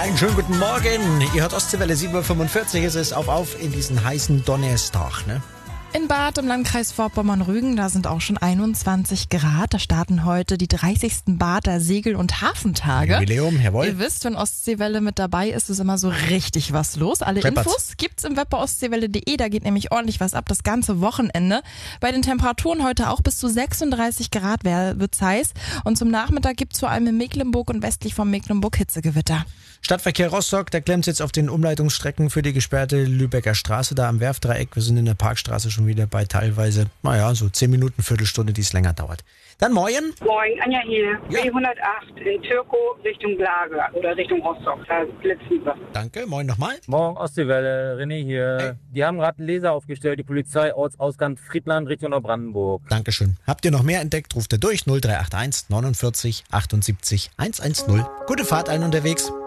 Einen schönen guten Morgen. Ihr hört Ostseewelle 7.45 Uhr. Es ist auf in diesen heißen Donnerstag, ne? In Barth im Landkreis Vorpommern-Rügen, da sind auch schon 21 Grad. Da starten heute die 30. Barther Segel- und Hafentage. Jubiläum, jawohl. Ihr wisst, wenn Ostseewelle mit dabei ist, ist immer so richtig was los. Alle Infos gibt's im Web bei ostseewelle.de. Da geht nämlich ordentlich was ab, das ganze Wochenende. Bei den Temperaturen heute auch bis zu 36 Grad wird's heiß. Und zum Nachmittag gibt's vor allem in Mecklenburg und westlich von Mecklenburg Hitzegewitter. Stadtverkehr Rostock, da klemmt jetzt auf den Umleitungsstrecken für die gesperrte Lübecker Straße da am Werfdreieck. Wir sind in der Parkstraße schon wieder bei teilweise, so 10 Minuten, Viertelstunde, die es länger dauert. Dann morgen. Moin, Anja hier. Ja. B108 in Türkow Richtung Blage oder Richtung Rostock. Da blitzen wir. Danke, moin nochmal. Morgen Ostseewelle, René hier. Hey. Die haben gerade einen Laser aufgestellt, die Polizei, Ortsausgang Friedland, Richtung Neubrandenburg. Dankeschön. Habt ihr noch mehr entdeckt, ruft ihr durch 0381 49 78 110. Gute Fahrt allen unterwegs.